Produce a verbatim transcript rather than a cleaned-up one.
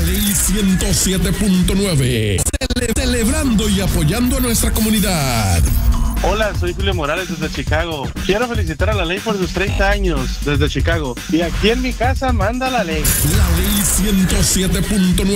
Ley ciento siete punto nueve. Cele- celebrando y apoyando a nuestra comunidad. Hola, soy Julio Morales desde Chicago. Quiero felicitar a la ley por sus treinta años desde Chicago. Y aquí en mi casa manda la ley. La Ley ciento siete punto nueve.